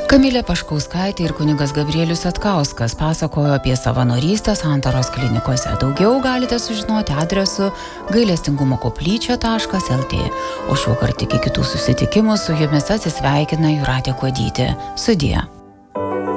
Kamilė Paškauskaitė ir kunigas Gabrielius Atkauskas pasakojo apie savanorystę Santaros klinikose. Daugiau galite sužinoti adresu gailestingumokoplyčia.lt. O šiuokart iki kitų susitikimų su jumis atsisveikina Jūratė Kuodytė. Sudie.